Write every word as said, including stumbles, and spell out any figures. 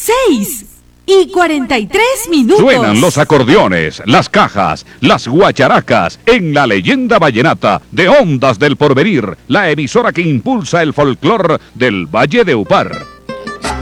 seis y cuarenta y tres minutos. Suenan los acordeones, las cajas, las guacharacas en la leyenda vallenata de Ondas del Porvenir, la emisora que impulsa el folclor del Valle de Upar.